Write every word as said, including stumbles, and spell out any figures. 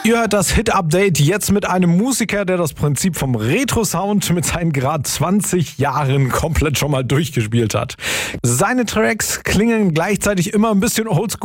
Ihr hört das Hit-Update jetzt mit einem Musiker, der das Prinzip vom Retro-Sound mit seinen gerade zwanzig Jahren komplett schon mal durchgespielt hat. Seine Tracks klingen gleichzeitig immer ein bisschen oldschool.